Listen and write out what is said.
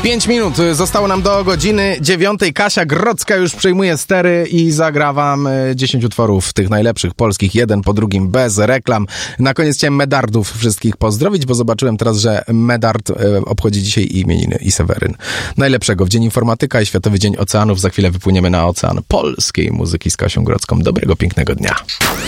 5 minut zostało nam do godziny 9. Kasia Grodzka już przejmuje stery i zagra wam 10 utworów tych najlepszych polskich, jeden po drugim, bez reklam. Na koniec chciałem Medardów wszystkich pozdrowić, bo zobaczyłem teraz, że Medard obchodzi dzisiaj imieniny i Seweryn. Najlepszego w Dzień Informatyka i Światowy Dzień Oceanów. Za chwilę wypłyniemy na ocean polskiej muzyki z Kasią Grodzką. Dobrego, pięknego dnia.